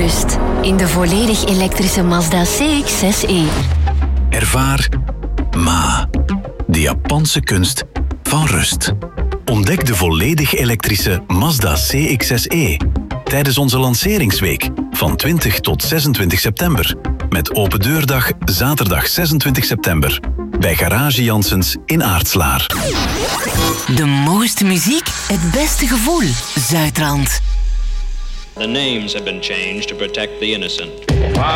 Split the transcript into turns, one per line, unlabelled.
rust in de volledig elektrische Mazda CX-6e.
Ervaar Ma, de Japanse kunst van rust. Ontdek de volledig elektrische Mazda CX-6e tijdens onze lanceringsweek van 20 tot 26 september. Met open deurdag zaterdag 26 september bij Garage Janssens in Aartslaar.
De mooiste muziek, het beste gevoel. Zuidrand.
The names have been changed to protect the innocent.